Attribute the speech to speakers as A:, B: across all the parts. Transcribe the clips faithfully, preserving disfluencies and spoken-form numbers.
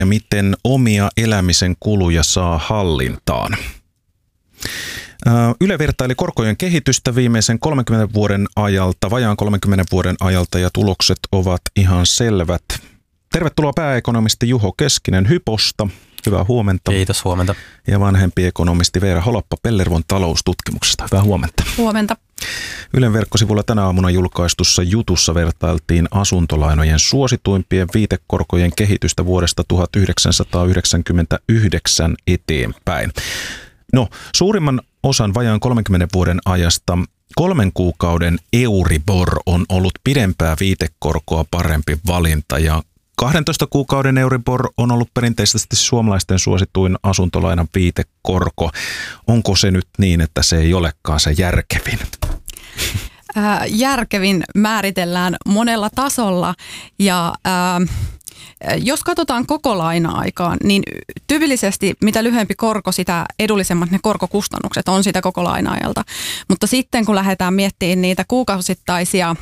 A: ja miten omia elämisen kuluja saa hallintaan. Yle vertaili korkojen kehitystä viimeisen kolmenkymmenen vuoden ajalta, vajaan kolmenkymmenen vuoden ajalta, ja tulokset ovat ihan selvät. Tervetuloa pääekonomisti Juho Keskinen Hyposta. Hyvää huomenta.
B: Kiitos, huomenta.
A: Ja vanhempi ekonomisti Veera Holappa Pellervon taloustutkimuksesta. Hyvää huomenta.
C: Huomenta.
A: Ylen verkkosivulla tänä aamuna julkaistussa jutussa vertailtiin asuntolainojen suosituimpien viitekorkojen kehitystä vuodesta tuhatyhdeksänsataayhdeksänkymmentäyhdeksän eteenpäin. No, suurimman osan vajaan kolmenkymmenen vuoden ajasta kolmen kuukauden Euribor on ollut pidempää viitekorkoa parempi valinta, ja kahdentoista kuukauden Euribor on ollut perinteisesti suomalaisten suosituin asuntolainan viitekorko. Onko se nyt niin, että se ei olekaan se järkevin?
C: Äh, järkevin määritellään monella tasolla, ja äh, jos katsotaan koko laina-aikaa, niin tyypillisesti mitä lyhyempi korko, sitä edullisemmat ne korkokustannukset on sitä koko laina-ajalta. Mutta sitten kun lähdetään miettimään niitä kuukausittaisia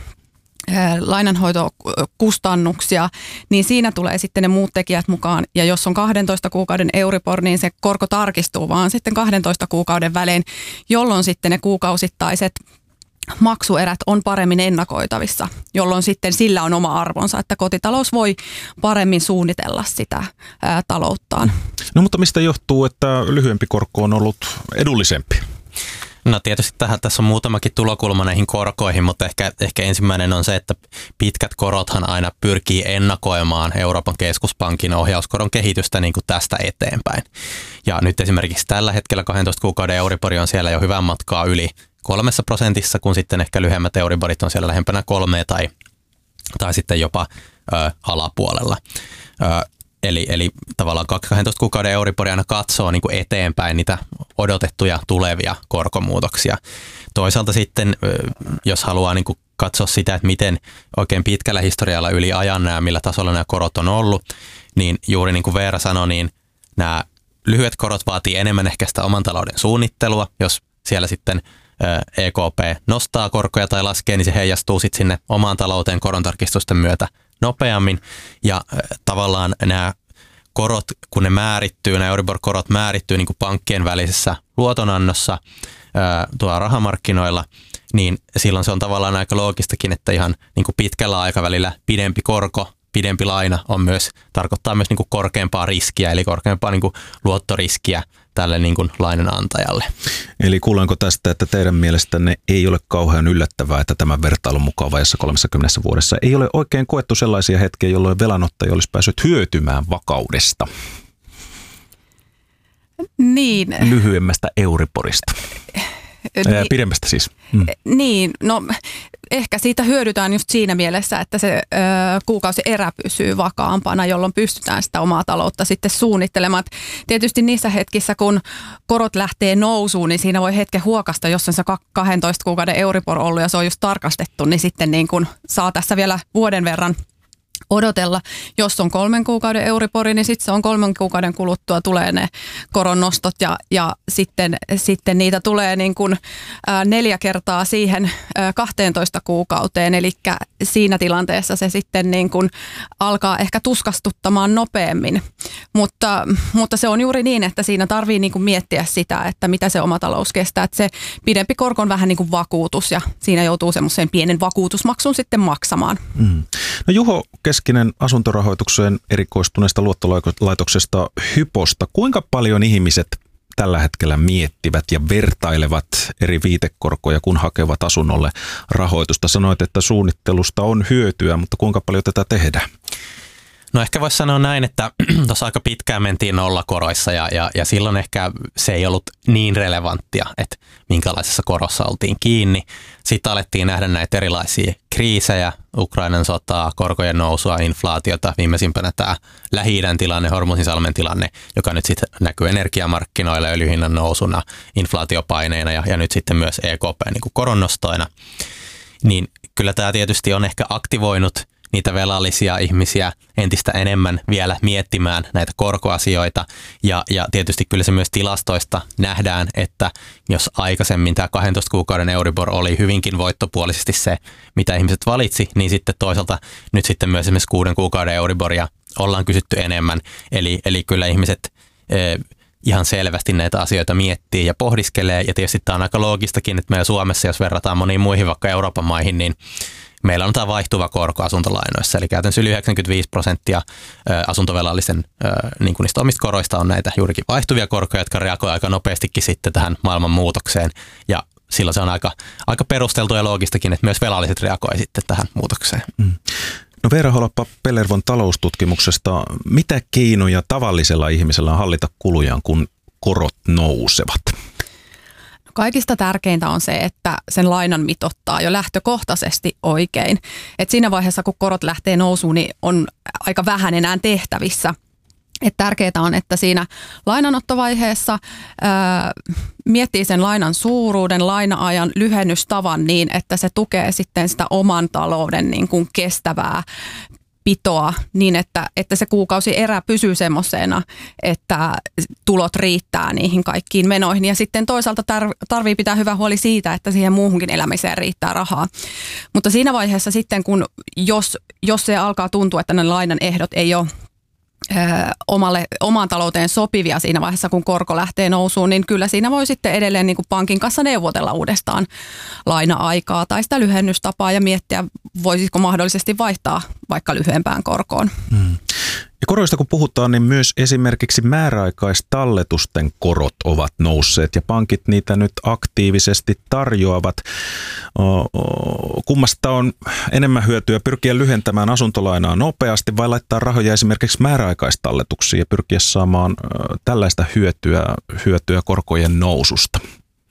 C: lainanhoitokustannuksia, niin siinä tulee sitten ne muut tekijät mukaan. Ja jos on kahdentoista kuukauden Euribor, niin se korko tarkistuu vaan sitten kahdentoista kuukauden välein, jolloin sitten ne kuukausittaiset maksuerät on paremmin ennakoitavissa, jolloin sitten sillä on oma arvonsa, että kotitalous voi paremmin suunnitella sitä ää, talouttaan.
A: No mutta mistä johtuu, että lyhyempi korko on ollut edullisempi?
B: No tietysti tähän, tässä on muutamakin tulokulma näihin korkoihin, mutta ehkä, ehkä ensimmäinen on se, että pitkät korothan aina pyrkii ennakoimaan Euroopan keskuspankin ohjauskoron kehitystä niin kuin tästä eteenpäin. Ja nyt esimerkiksi tällä hetkellä kahdentoista kuukauden Euribori on siellä jo hyvän matkaa yli kolmessa prosentissa, kun sitten ehkä lyhyemmät Euriborit on siellä lähempänä kolmea tai, tai sitten jopa ö, alapuolella. Ö, eli, eli tavallaan kahdentoista kuukauden Euribori aina katsoo niin kuin eteenpäin niitä odotettuja tulevia korkomuutoksia. Toisaalta sitten, jos haluaa niin kuin katsoa sitä, että miten oikein pitkällä historialla yli ajan nämä, millä tasolla nämä korot on ollut, niin juuri niin kuin Veera sanoi, niin nämä lyhyet korot vaatii enemmän ehkä sitä oman talouden suunnittelua. Jos siellä sitten E K P nostaa korkoja tai laskee, niin se heijastuu sitten sinne omaan talouteen korontarkistusten myötä nopeammin. Ja tavallaan nämä korot, kun ne määrittyy, nämä Euribor-korot määrittyy niin kuin pankkien välisessä luotonannossa tuolla rahamarkkinoilla, niin silloin se on tavallaan aika loogistakin, että ihan niin kuin pitkällä aikavälillä pidempi korko, pidempi laina on myös, tarkoittaa myös niin kuin korkeampaa riskiä, eli korkeampaa niin kuin luottoriskiä tälle niin kuin lainanantajalle.
A: Eli kuulenko tästä, että teidän mielestänne ei ole kauhean yllättävää, että tämän vertailun mukaan vajassa kolmekymmentä vuodessa ei ole oikein koettu sellaisia hetkiä, jolloin velanottaja olisi päässyt hyötymään vakaudesta?
C: Niin.
A: Lyhyemmästä Euriborista. Ää, pidemmästä siis.
C: Mm. Niin, no ehkä siitä hyödytään just siinä mielessä, että se ö, kuukausierä pysyy vakaampana, jolloin pystytään sitä omaa taloutta sitten suunnittelemaan. Tietysti niissä hetkissä, kun korot lähtee nousuun, niin siinä voi hetken huokasta, jos on se kahdentoista kuukauden Euribor ollut ja se on just tarkastettu, niin sitten niin kun saa tässä vielä vuoden verran odotella. Jos on kolmen kuukauden Euribori, niin sitten se on kolmen kuukauden kuluttua tulee ne koronnostot ja, ja sitten, sitten niitä tulee niin kuin ä, neljä kertaa siihen ä, kahteentoista kuukauteen. Eli siinä tilanteessa se sitten niin kuin alkaa ehkä tuskastuttamaan nopeammin. Mutta, mutta se on juuri niin, että siinä tarvii niin kuin miettiä sitä, että mitä se oma talous kestää. Että se pidempi korko on vähän niin kuin vakuutus ja siinä joutuu semmoisen pienen vakuutusmaksun sitten maksamaan.
A: Mm. No Juho Keskinen asuntorahoitukseen erikoistuneesta luottolaitoksesta Hyposta. Kuinka paljon ihmiset tällä hetkellä miettivät ja vertailevat eri viitekorkoja, kun hakevat asunnolle rahoitusta? Sanoit, että suunnittelusta on hyötyä, mutta kuinka paljon tätä tehdään?
B: No ehkä voisi sanoa näin, että tuossa aika pitkään mentiin nollakoroissa ja, ja, ja silloin ehkä se ei ollut niin relevanttia, että minkälaisessa korossa oltiin kiinni. Sitten alettiin nähdä näitä erilaisia kriisejä, Ukrainan sotaa, korkojen nousua, inflaatiota, viimeisimpänä tämä Lähi-idän tilanne, Hormuzinsalmen tilanne, joka nyt sitten näkyy energiamarkkinoilla, öljyhinnan nousuna, inflaatiopaineina ja, ja nyt sitten myös E K P niin kuin koronnostoina. Niin kyllä tämä tietysti on ehkä aktivoinut niitä velallisia ihmisiä entistä enemmän vielä miettimään näitä korkoasioita. Ja, ja tietysti kyllä se myös tilastoista nähdään, että jos aikaisemmin tämä kahdentoista kuukauden Euribor oli hyvinkin voittopuolisesti se, mitä ihmiset valitsi, niin sitten toisaalta nyt sitten myös esimerkiksi kuuden kuukauden Euriboria ollaan kysytty enemmän. Eli, eli kyllä ihmiset eh, ihan selvästi näitä asioita miettii ja pohdiskelee. Ja tietysti tämä on aika loogistakin, että meillä Suomessa, jos verrataan moniin muihin vaikka Euroopan maihin, niin meillä on tämä vaihtuva korko asuntolainoissa, eli käytännössä yli yhdeksänkymmentäviisi prosenttia asuntovelallisen niin kuin niistä omista koroista on näitä juurikin vaihtuvia korkoja, jotka reagoivat aika nopeastikin sitten tähän maailman muutokseen. Ja silloin se on aika, aika perusteltu ja loogistakin, että myös velalliset reagoivat sitten tähän muutokseen. Mm.
A: No Veera Holappa-Pellervon taloustutkimuksesta, mitä keinoja tavallisella ihmisellä on hallita kulujaan, kun korot nousevat?
C: Kaikista tärkeintä on se, että sen lainan mitoittaa jo lähtökohtaisesti oikein. Et siinä vaiheessa, kun korot lähtee nousuun, niin on aika vähän enää tehtävissä. Et tärkeää on, että siinä lainanottovaiheessa ää, miettii sen lainan suuruuden, laina-ajan lyhennystavan niin, että se tukee sitten sitä oman talouden niin kuin kestävää pitoa niin, että, että se kuukausierä pysyy semmoisena, että tulot riittää niihin kaikkiin menoihin. Ja sitten toisaalta tarvii pitää hyvä huoli siitä, että siihen muuhunkin elämiseen riittää rahaa. Mutta siinä vaiheessa sitten, kun jos, jos se alkaa tuntua, että ne lainan ehdot ei ole omalle, omaan talouteen sopivia siinä vaiheessa, kun korko lähtee nousuun, niin kyllä siinä voi sitten edelleen niin kuin pankin kanssa neuvotella uudestaan laina-aikaa tai sitä lyhennystapaa ja miettiä, voisiko mahdollisesti vaihtaa vaikka lyhyempään korkoon. Hmm.
A: Ja koroista kun puhutaan, niin myös esimerkiksi määräaikaistalletusten korot ovat nousseet ja pankit niitä nyt aktiivisesti tarjoavat. Kummasta on enemmän hyötyä pyrkiä lyhentämään asuntolainaa nopeasti vai laittaa rahoja esimerkiksi määräaikaistalletuksiin ja pyrkiä saamaan tällaista hyötyä, hyötyä korkojen noususta?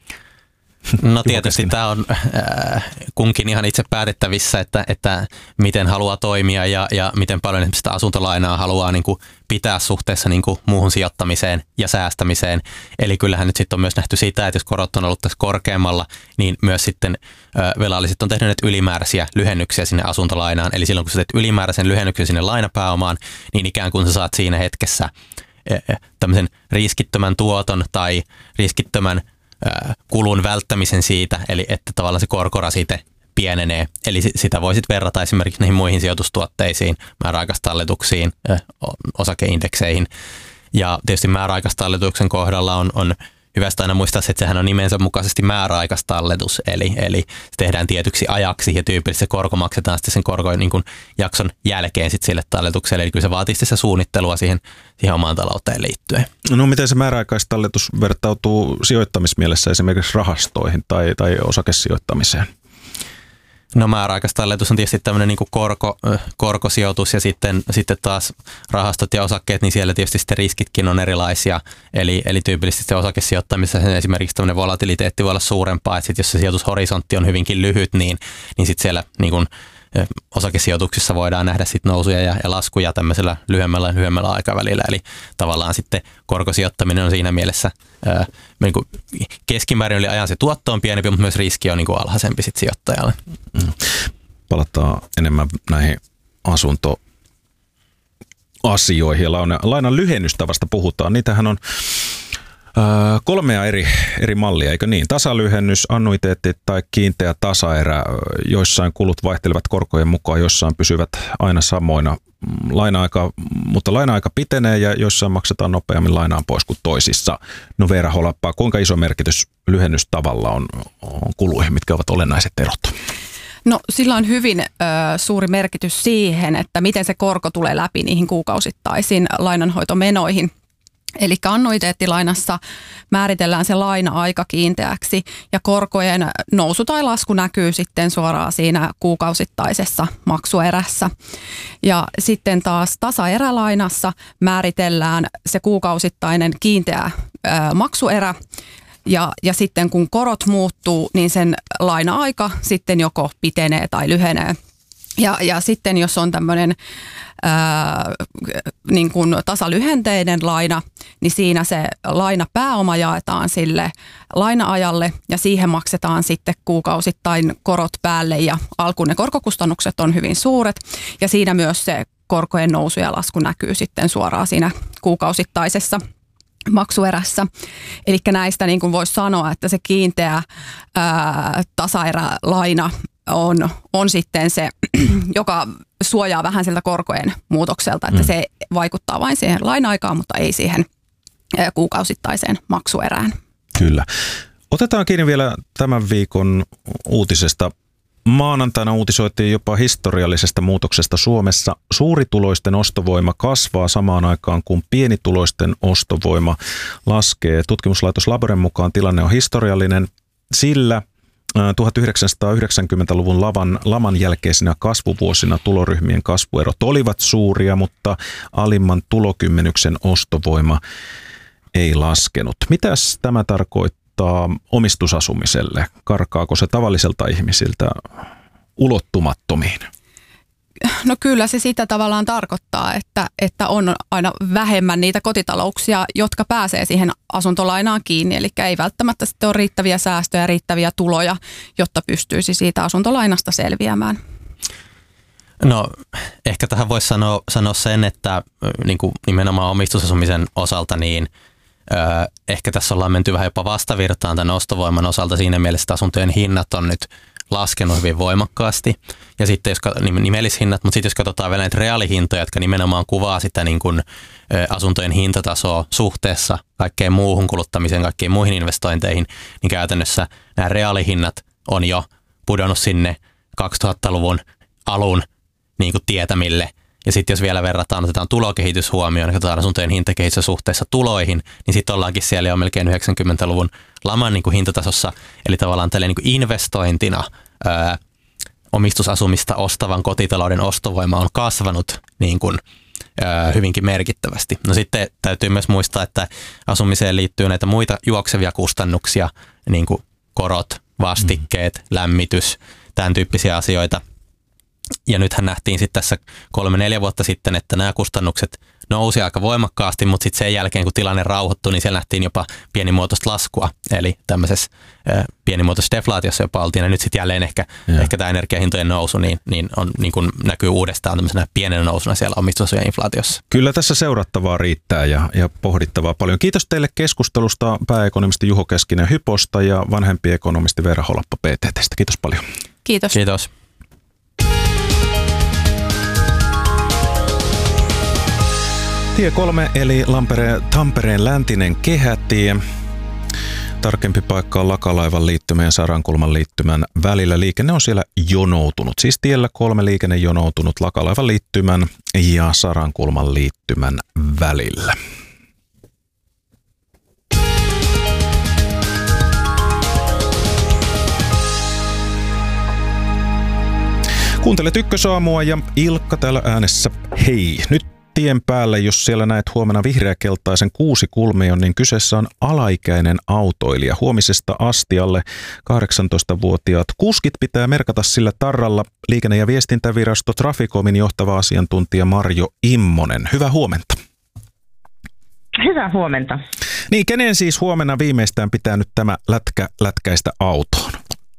B: No tietysti tämä on äh, kunkin ihan itse päätettävissä, että, että miten haluaa toimia ja, ja miten paljon sitä asuntolainaa haluaa niin kuin pitää suhteessa niin kuin muuhun sijoittamiseen ja säästämiseen. Eli kyllähän nyt sitten on myös nähty sitä, että jos korot on ollut tässä korkeammalla, niin myös sitten äh, velalliset on tehnyt näitä ylimääräisiä lyhennyksiä sinne asuntolainaan. Eli silloin kun sä teet ylimääräisen lyhennyksen sinne lainapääomaan, niin ikään kuin sä saat siinä hetkessä äh, tämmöisen riskittömän tuoton tai riskittömän kulun välttämisen siitä, eli että tavallaan se korkorasite pienenee. Eli sitä voisit verrata esimerkiksi näihin muihin sijoitustuotteisiin, määräaikaistalletuksiin, osakeindekseihin. Ja tietysti määräaikaistalletuksen kohdalla on, on hyvästä aina muistaa, että sehän on nimensä mukaisesti määräaikaistalletus, eli, eli se tehdään tietyksi ajaksi ja tyypillisesti se korko maksetaan sitten sen korkoin niin kuin jakson jälkeen sitten sille talletukselle. Eli kyllä se vaatii sitä suunnittelua siihen, siihen omaan talouteen liittyen.
A: No miten se määräaikaistalletus vertautuu sijoittamismielessä esimerkiksi rahastoihin tai, tai osakesijoittamiseen?
B: No määräaikaistalletus on tietysti tämmöinen niin kuin korko, korkosijoitus ja sitten, sitten taas rahastot ja osakkeet, niin siellä tietysti sitten riskitkin on erilaisia. Eli, eli tyypillisesti se osakesijoittamisessa esimerkiksi tämmöinen volatiliteetti voi olla suurempaa, että sit jos se sijoitushorisontti on hyvinkin lyhyt, niin, niin sitten siellä niin kuin osakesijoituksissa voidaan nähdä sit nousuja ja, ja laskuja tämmöisellä lyhyemmällä, lyhyemmällä aikavälillä. Eli tavallaan sitten korkosijoittaminen on siinä mielessä ää, niin kuin keskimäärin yli ajan se tuotto on pienempi, mutta myös riski on niin kuin alhaisempi sit sijoittajalle.
A: Mm. Palataan enemmän näihin asuntoasioihin ja lainan lyhennystavasta puhutaan. Niitähän on kolmea eri, eri mallia, eikö niin? Tasalyhennys, annuiteetti tai kiinteä tasaerä. Joissain kulut vaihtelevat korkojen mukaan, joissain pysyvät aina samoina. Laina-aika, mutta laina-aika pitenee ja joissain maksetaan nopeammin lainaan pois kuin toisissa. No Veera Holappa, kuinka iso merkitys lyhennystavalla on, on kuluihin? Mitkä ovat olennaiset erot?
C: No sillä on hyvin ö, suuri merkitys siihen, että miten se korko tulee läpi niihin kuukausittaisiin lainanhoitomenoihin. Eli annuiteettilainassa määritellään se laina-aika kiinteäksi ja korkojen nousu tai lasku näkyy sitten suoraan siinä kuukausittaisessa maksuerässä. Ja sitten taas tasaerälainassa määritellään se kuukausittainen kiinteä ö, maksuerä ja, ja sitten kun korot muuttuu, niin sen laina-aika sitten joko pitenee tai lyhenee. Ja, ja sitten jos on tämmöinen ää, niin kuin tasalyhenteinen laina, niin siinä se lainapääoma jaetaan sille laina-ajalle ja siihen maksetaan sitten kuukausittain korot päälle ja alkuun ne korkokustannukset on hyvin suuret ja siinä myös se korkojen nousu ja lasku näkyy sitten suoraan siinä kuukausittaisessa maksuerässä. Eli näistä niin kuin voisi sanoa, että se kiinteä ää, tasaerälaina on, on sitten se, joka suojaa vähän siltä korkojen muutokselta, että mm. se vaikuttaa vain siihen laina-aikaan, mutta ei siihen kuukausittaiseen maksuerään.
A: Kyllä. Otetaan kiinni vielä tämän viikon uutisesta. Maanantaina uutisoitiin jopa historiallisesta muutoksesta Suomessa. Suurituloisten ostovoima kasvaa samaan aikaan, kun pienituloisten ostovoima laskee. Tutkimuslaitos Laboren mukaan tilanne on historiallinen, sillä tuhatyhdeksänsataayhdeksänkymmentäluvun laman, laman jälkeisinä kasvuvuosina tuloryhmien kasvuerot olivat suuria, mutta alimman tulokymmenyksen ostovoima ei laskenut. Mitäs tämä tarkoittaa omistusasumiselle? Karkaako se tavalliselta ihmisiltä ulottumattomiin?
C: No kyllä se sitä tavallaan tarkoittaa, että, että on aina vähemmän niitä kotitalouksia, jotka pääsee siihen asuntolainaan kiinni. Eli ei välttämättä sitten ole riittäviä säästöjä, riittäviä tuloja, jotta pystyisi siitä asuntolainasta selviämään.
B: No ehkä tähän voisi sanoa, sanoa sen, että niin kuin nimenomaan omistusasumisen osalta niin ö, ehkä tässä ollaan menty vähän jopa vastavirtaan tämän ostovoiman osalta siinä mielessä, että asuntojen hinnat on nyt laskenut hyvin voimakkaasti. Ja sitten jos nimellishinnat, mutta sitten jos katsotaan vielä näitä reaalihintoja, jotka nimenomaan kuvaa sitä niin kuin asuntojen hintatasoa suhteessa kaikkeen muuhun kuluttamiseen, kaikkiin muihin investointeihin, niin käytännössä nämä reaalihinnat on jo pudonnut sinne kaksituhattaluvun alun niin kuin tietämille. Ja sitten jos vielä verrataan, otetaan tulokehitys huomioon, katsotaan asuntojen hintakehitys suhteessa tuloihin, niin sitten ollaankin siellä jo melkein yhdeksänkymmentäluvun laman niin kuin hintatasossa. Eli tavallaan tällainen niin kuin investointina ää, omistusasumista ostavan kotitalouden ostovoima on kasvanut niin kuin, ää, hyvinkin merkittävästi. No sitten täytyy myös muistaa, että asumiseen liittyy näitä muita juoksevia kustannuksia, niin kuin korot, vastikkeet, mm. lämmitys, tämän tyyppisiä asioita. Ja nythän nähtiin sitten tässä kolme neljä vuotta sitten, että nämä kustannukset nousi aika voimakkaasti, mutta sitten sen jälkeen, kun tilanne rauhoittui, niin siellä nähtiin jopa pienimuotoista laskua. Eli tämmöisessä äh, pienimuotoisessa deflaatiossa jopa oltiin. Ja nyt sitten jälleen ehkä, ehkä tämä energiahintojen nousu niin, niin on, niin kuin näkyy uudestaan tämmöisenä pienenä nousuna siellä omistusasujen inflaatiossa. Kyllä
A: tässä seurattavaa riittää ja, ja pohdittavaa paljon. Kiitos teille keskustelusta pääekonomisti Juho Keskinen Hyposta ja vanhempi ekonomisti Veera Holappa P T T:stä. Kiitos paljon.
C: Kiitos.
B: Kiitos.
A: Tie kolme eli Lampere, Tampereen läntinen kehätie. Tarkempi paikka on Lakalaivan liittymän ja Sarankulman liittymän välillä. Liikenne on siellä jonoutunut. Siis tiellä kolme liikenne jonoutunut Lakalaivan liittymän ja Sarankulman liittymän välillä. Kuuntelet Ykkösaamua ja Ilkka täällä äänessä. Hei, nyt tien päällä, jos siellä näet huomenna vihreäkeltaisen kuusikulmion, niin kyseessä on alaikäinen autoilija. Huomisesta asti alle kahdeksantoistavuotiaat kuskit pitää merkata sillä tarralla. Liikenne- ja viestintävirasto Traficomin johtava asiantuntija Marjo Immonen. Hyvää huomenta.
D: Hyvää huomenta.
A: Niin, kenen siis huomenna viimeistään pitää nyt tämä lätkä lätkäistä autoon?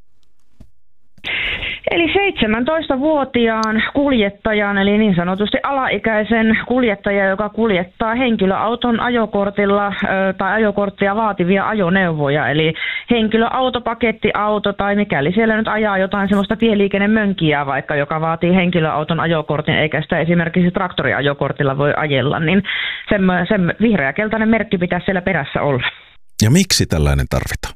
D: Eli seitsemäntoistavuotiaan kuljettajan, eli niin sanotusti alaikäisen kuljettaja, joka kuljettaa henkilöauton ajokortilla tai ajokorttia vaativia ajoneuvoja, eli henkilöauto, pakettiauto tai mikäli siellä nyt ajaa jotain semmoista tieliikennemönkiä vaikka, joka vaatii henkilöauton ajokortin, eikä sitä esimerkiksi traktoriajokortilla voi ajella, niin sen, sen vihreäkeltainen merkki pitäisi siellä perässä olla.
A: Ja miksi tällainen tarvitaan?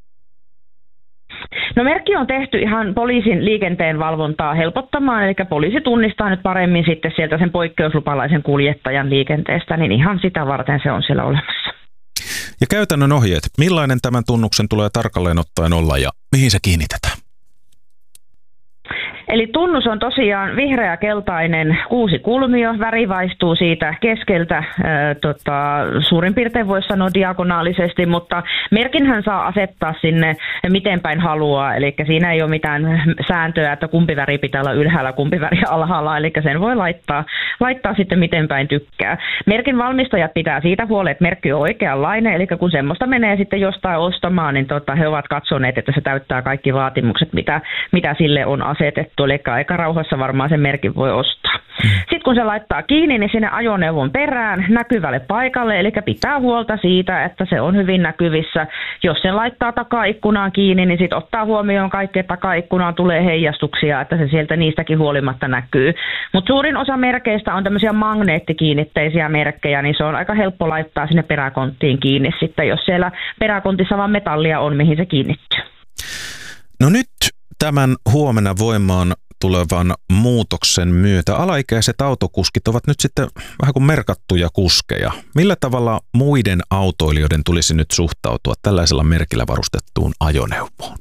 D: No merkki on tehty ihan poliisin liikenteen valvontaa helpottamaan, eli poliisi tunnistaa nyt paremmin sitten sieltä sen poikkeuslupalaisen kuljettajan liikenteestä, niin ihan sitä varten se on siellä olemassa.
A: Ja käytännön ohjeet, millainen tämän tunnuksen tulee tarkalleen ottaen olla ja mihin se kiinnitetään?
D: Eli tunnus on tosiaan vihreä-keltainen kuusi kulmio, väri vaihtuu siitä keskeltä, ää, tota, suurin piirtein voisi sanoa diagonaalisesti, mutta merkinhän saa asettaa sinne miten päin haluaa, eli siinä ei ole mitään sääntöä, että kumpi väri pitää olla ylhäällä, kumpi väri alhaalla, eli sen voi laittaa, laittaa sitten miten päin tykkää. Merkin valmistajat pitää siitä huolen, että merkki on oikeanlainen, eli kun semmoista menee sitten jostain ostamaan, niin tota, he ovat katsoneet, että se täyttää kaikki vaatimukset, mitä, mitä sille on asetettu, eli aika rauhassa varmaan sen merkin voi ostaa. Sitten kun se laittaa kiinni, niin sinne ajoneuvon perään näkyvälle paikalle, eli pitää huolta siitä, että se on hyvin näkyvissä. Jos se laittaa takaikkunaan kiinni, niin sitten ottaa huomioon kaikki, että takaikkunaan tulee heijastuksia, että se sieltä niistäkin huolimatta näkyy. Mutta suurin osa merkeistä on tämmöisiä magneettikiinnitteisiä merkkejä, niin se on aika helppo laittaa sinne peräkonttiin kiinni sitten, jos siellä peräkontissa vaan metallia on, mihin se kiinnittyy.
A: No nyt tämän huomenna voimaan tulevan muutoksen myötä alaikäiset autokuskit ovat nyt sitten vähän kuin merkattuja kuskeja. Millä tavalla muiden autoilijoiden tulisi nyt suhtautua tällaisella merkillä varustettuun ajoneuvoon?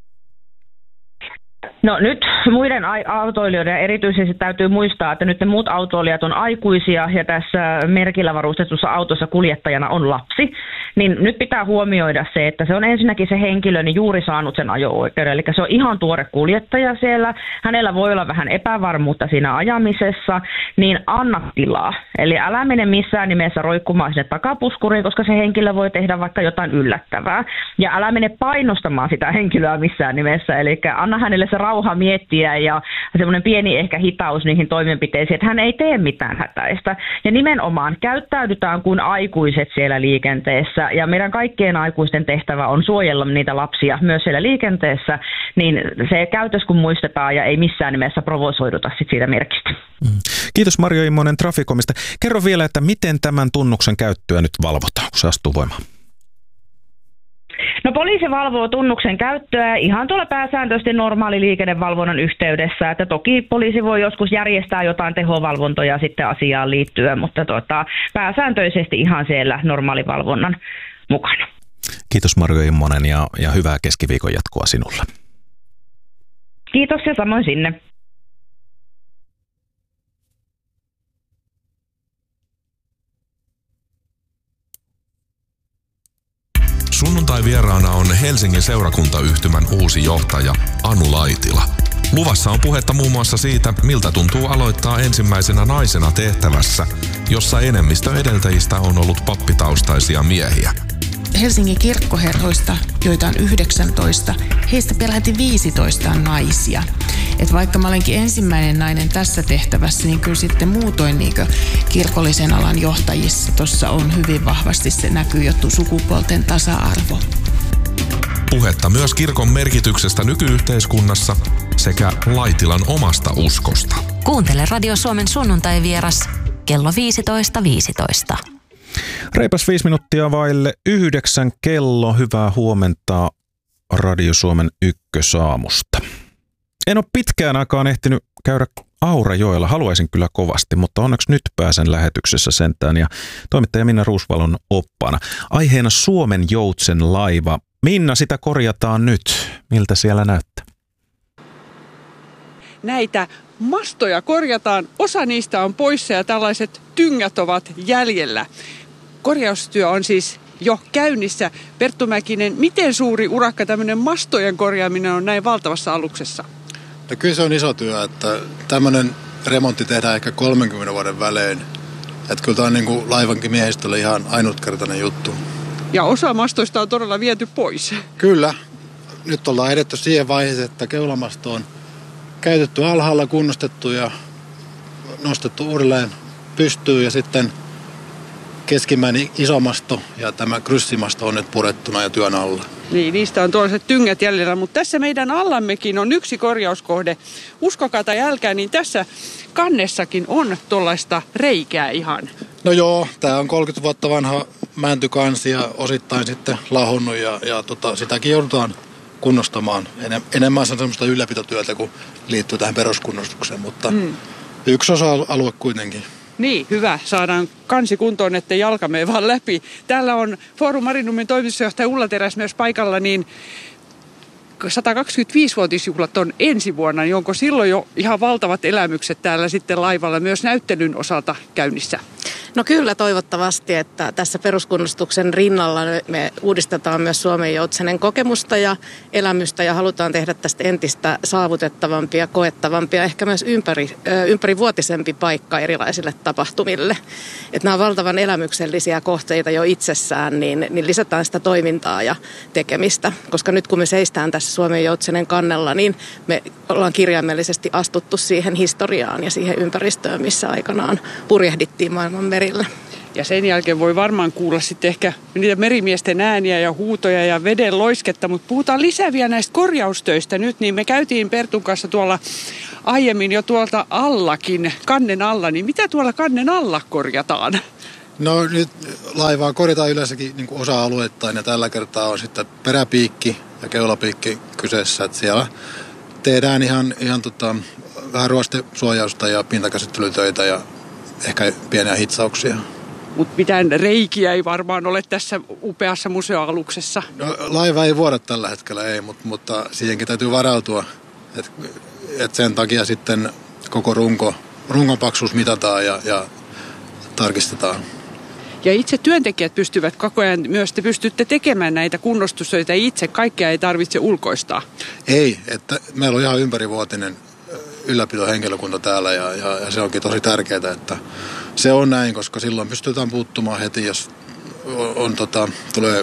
D: No nyt muiden autoilijoiden erityisesti täytyy muistaa, että nyt ne muut autoilijat on aikuisia ja tässä merkillä varustetussa autossa kuljettajana on lapsi. Niin nyt pitää huomioida se, että se on ensinnäkin se henkilö niin juuri saanut sen ajo-oikeuden. Eli se on ihan tuore kuljettaja siellä. Hänellä voi olla vähän epävarmuutta siinä ajamisessa, niin anna tilaa. Eli älä mene missään nimessä roikkumaan sinne takapuskuriin, koska se henkilö voi tehdä vaikka jotain yllättävää. Ja älä mene painostamaan sitä henkilöä missään nimessä. Eli anna hänelle se rauha miettiä ja semmoinen pieni ehkä hitaus niihin toimenpiteisiin, että hän ei tee mitään hätäistä. Ja nimenomaan käyttäydytään kuin aikuiset siellä liikenteessä. Ja meidän kaikkien aikuisten tehtävä on suojella niitä lapsia myös siellä liikenteessä, niin se käytös kun muistetaan ja ei missään nimessä provosoiduta sit siitä merkistä.
A: Kiitos Marjo Immonen Traficomista. Kerro vielä, että miten tämän tunnuksen käyttöä nyt valvotaan, kun se astuu voimaan?
D: No poliisi valvoo tunnuksen käyttöä ihan tuolla pääsääntöisesti normaali liikennevalvonnan yhteydessä, että toki poliisi voi joskus järjestää jotain tehovalvontoja sitten asiaan liittyen, mutta tota, pääsääntöisesti ihan siellä normaalivalvonnan mukana.
A: Kiitos Marjo Immonen ja, ja hyvää keskiviikon jatkoa sinulle.
D: Kiitos ja samoin sinne.
E: Sunnuntai vieraana on Helsingin seurakuntayhtymän uusi johtaja Anu Laitila. Luvassa on puhetta muun muassa siitä, miltä tuntuu aloittaa ensimmäisenä naisena tehtävässä, jossa enemmistö edeltäjistä on ollut pappitaustaisia miehiä.
F: Helsingin kirkkoherroista, joita on yhdeksäntoista, heistä peräti viisitoista on naisia. Et vaikka mä olenkin ensimmäinen nainen tässä tehtävässä, niin kyllä sitten muutoin niin kirkollisen alan johtajissa tuossa on hyvin vahvasti se näkyy jo sukupuolten tasa-arvo.
E: Puhetta myös kirkon merkityksestä nykyyhteiskunnassa sekä Laitilan omasta uskosta.
G: Kuuntele Radio Suomen sunnuntai-vieras kello viisitoista viisitoista.
A: Reipas viisi minuuttia vaille yhdeksän kello. Hyvää huomenta Radio Suomen ykkösaamusta. En ole pitkään aikaan ehtinyt käydä Aurajoella, haluaisin kyllä kovasti, mutta onneksi nyt pääsen lähetyksessä sentään ja toimittaja Minna Ruusvalon oppana. Aiheena Suomen joutsen laiva. Minna, sitä korjataan nyt. Miltä siellä näyttää?
H: Näitä mastoja korjataan, osa niistä on poissa ja tällaiset tyngät ovat jäljellä. Korjaustyö on siis jo käynnissä. Perttu Mäkinen, miten suuri urakka tämmöinen mastojen korjaaminen on näin valtavassa aluksessa?
I: No kyllä se on iso työ, että tämmöinen remontti tehdään ehkä kolmenkymmenen vuoden välein. Että kyllä tämä on niin kuin laivankin miehistölle ihan ainutkertainen juttu.
H: Ja osa mastoista on todella viety pois.
I: Kyllä. Nyt ollaan edetty siihen vaiheeseen, että keulamasto on käytetty alhaalla, kunnostettu ja nostettu uudelleen pystyyn ja sitten keskimmäinen isomasto ja tämä kryssimasto on nyt purettuna ja työn alla.
H: Niin, niistä on tuollaiset tyngät jäljellä, mutta tässä meidän allammekin on yksi korjauskohde. Uskokaa tai älkää, niin tässä kannessakin on tuollaista reikää ihan.
I: No joo, tämä on kolmekymmentä vuotta vanha mäntykansi ja osittain sitten lahonnut ja, ja tota, sitäkin joudutaan kunnostamaan. Enem, enemmän se on semmoista ylläpitotyötä, kun liittyy tähän peruskunnostukseen, mutta mm. yksi osa-alue kuitenkin.
H: Niin, hyvä. Saadaan kansi kuntoon, ettei jalka mene vaan läpi. Täällä on Forum Marinumin toimitusjohtaja Ulla Teräs myös paikalla, niin sata kaksikymmentäviisivuotisjuhlat on ensi vuonna, niin onko silloin jo ihan valtavat elämykset täällä sitten laivalla myös näyttelyn osalta käynnissä?
J: No kyllä toivottavasti, että tässä peruskunnostuksen rinnalla me uudistetaan myös Suomen Joutsenen kokemusta ja elämystä ja halutaan tehdä tästä entistä saavutettavampia, koettavampia, ehkä myös ympäri, ympärivuotisempi paikka erilaisille tapahtumille. Että nämä on valtavan elämyksellisiä kohteita jo itsessään, niin, niin lisätään sitä toimintaa ja tekemistä. Koska nyt kun me seistään tässä Suomen Joutsenen kannella, niin me ollaan kirjaimellisesti astuttu siihen historiaan ja siihen ympäristöön, missä aikanaan purjehdittiin maailman merillä.
H: Ja sen jälkeen voi varmaan kuulla sitten ehkä niitä merimiesten ääniä ja huutoja ja veden loisketta, mutta puhutaan lisää vielä näistä korjaustöistä nyt, niin me käytiin Pertun kanssa tuolla aiemmin jo tuolta allakin, kannen alla, niin mitä tuolla kannen alla korjataan?
I: No nyt laivaa korjataan yleensäkin niin kuin osa-alueittain ja tällä kertaa on sitten peräpiikki ja keulapiikki kyseessä, että siellä tehdään ihan, ihan tota, vähän ruostesuojausta ja pintakäsittelytöitä ja ehkä pieniä hitsauksia.
H: Mutta mitään reikiä ei varmaan ole tässä upeassa museoaluksessa.
I: No, laiva ei vuoda tällä hetkellä, ei, mutta, mutta siihenkin täytyy varautua. Et, et sen takia sitten koko runko, rungon paksuus mitataan ja, ja tarkistetaan.
H: Ja itse työntekijät pystyvät koko ajan, myös te pystytte tekemään näitä kunnostustöitä itse, kaikkea ei tarvitse ulkoistaa.
I: Ei, että meillä on ihan ympärivuotinen ylläpitohenkilökunta täällä ja, ja, ja se onkin tosi tärkeää, että se on näin, koska silloin pystytään puuttumaan heti, jos on, on, tota, tulee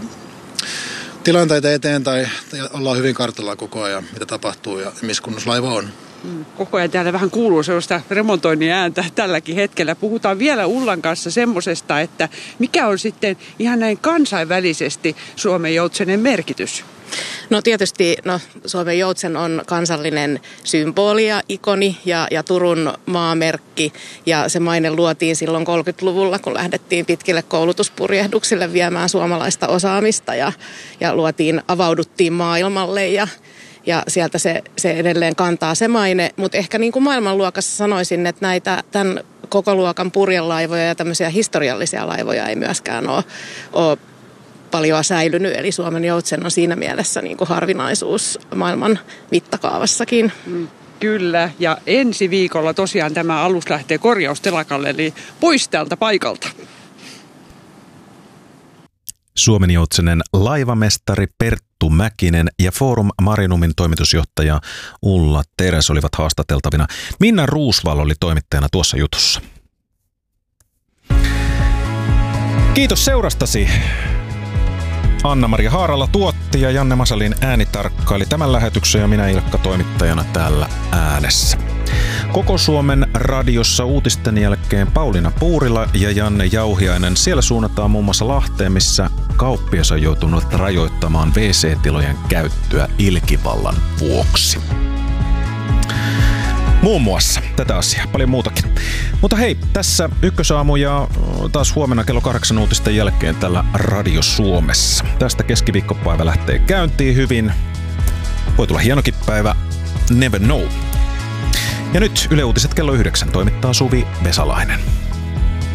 I: tilanteita eteen tai ollaan hyvin kartalla koko ajan, mitä tapahtuu ja missä kunnossa laiva on.
H: Koko ajan täällä vähän kuuluu sellaista remontoinnin ääntä tälläkin hetkellä. Puhutaan vielä Ullan kanssa semmosesta, että mikä on sitten ihan näin kansainvälisesti Suomen Joutsenen merkitys?
J: No tietysti no, Suomen Joutsen on kansallinen symboli ja ikoni ja, ja Turun maamerkki. Ja se maine luotiin silloin kolmekymmentäluvulla, kun lähdettiin pitkille koulutuspurjehduksille viemään suomalaista osaamista ja, ja luotiin, avauduttiin maailmalle ja Ja sieltä se, se edelleen kantaa se maine, mutta ehkä niin kuin maailmanluokassa sanoisin, että näitä tämän koko luokan purjelaivoja ja tämmöisiä historiallisia laivoja ei myöskään ole, ole paljon säilynyt. Eli Suomen Joutsen on siinä mielessä niin kuin harvinaisuus maailman mittakaavassakin.
H: Mm, kyllä, ja ensi viikolla tosiaan tämä alus lähtee korjaustelakalle, eli pois tältä paikalta.
A: Suomen Joutsenen laivamestari Perttu Mäkinen ja Forum Marinumin toimitusjohtaja Ulla Teräs olivat haastateltavina. Minna Ruusval oli toimittajana tuossa jutussa. Kiitos seurastasi. Anna-Maria Haarala tuotti ja Janne Masalin äänitarkkaili tämän lähetyksen ja minä Ilkka toimittajana täällä äänessä. Koko Suomen radiossa uutisten jälkeen Pauliina Puurila ja Janne Jauhiainen. Siellä suunnataan muun muassa Lahteen, missä kauppias on joutunut rajoittamaan wee see-tilojen käyttöä ilkivallan vuoksi. Muun muassa tätä asiaa, paljon muutakin. Mutta hei, tässä Ykkösaamu ja taas huomenna kello kahdeksan uutisten jälkeen täällä Radio Suomessa. Tästä keskiviikkopäivä lähtee käyntiin hyvin. Voi tulla hienokin päivä, never know. Ja nyt Yle Uutiset kello yhdeksän toimittaa Suvi Vesalainen.